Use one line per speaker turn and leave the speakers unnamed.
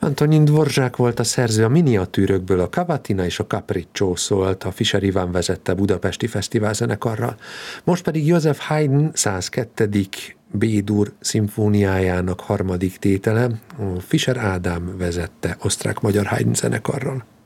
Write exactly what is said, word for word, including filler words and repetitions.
Antonin Dvorzsák volt a szerző, a miniatűrökből a Cavatina és a Capriccio szólt, a Fischer Iván vezette budapesti fesztiválzenekarral. Most pedig Joseph Haydn száz kettő. B-dur szimfóniájának harmadik tétele, a Fischer Ádám vezette osztrák-magyar Haydn zenekarral.